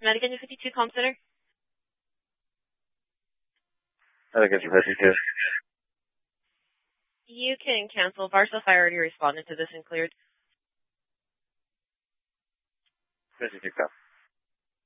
Medican 52 Calm Center. Medican 52. You can cancel. Varsov, I already responded to this and cleared. 52 Calm.